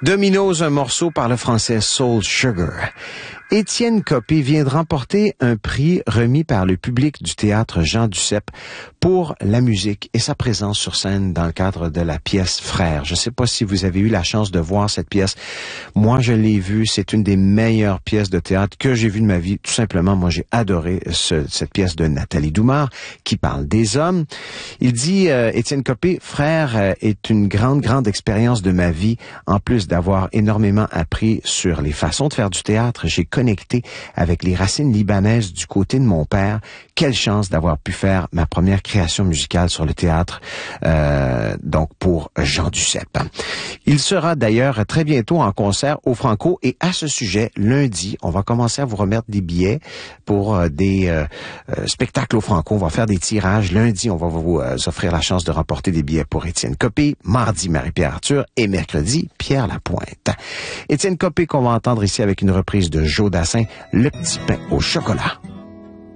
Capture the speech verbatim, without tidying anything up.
Domino's, un morceau par le français Soul Sugar. Étienne Copé vient de remporter un prix remis par le public du théâtre Jean Duceppe pour la musique et sa présence sur scène dans le cadre de la pièce Frères. Je ne sais pas si vous avez eu la chance de voir cette pièce. Moi, je l'ai vue. C'est une des meilleures pièces de théâtre que j'ai vues de ma vie. Tout simplement, moi, j'ai adoré ce, cette pièce de Nathalie Doumard qui parle des hommes. Il dit, euh, Étienne Copé, Frères euh, est une grande, grande expérience de ma vie. En plus d'avoir énormément appris sur les façons de faire du théâtre, j'ai connecté avec les racines libanaises du côté de mon père. Quelle chance d'avoir pu faire ma première création musicale sur le théâtre, euh, donc pour Jean Duceppe. Il sera d'ailleurs très bientôt en concert au Franco et à ce sujet, lundi, on va commencer à vous remettre des billets pour euh, des euh, euh, spectacles au Franco. On va faire des tirages. Lundi, on va vous euh, offrir la chance de remporter des billets pour Étienne Copé, mardi, Marie-Pierre Arthur et mercredi, Pierre Lapointe. Étienne Copé qu'on va entendre ici avec une reprise de Joe Dassin, Le petit pain au chocolat.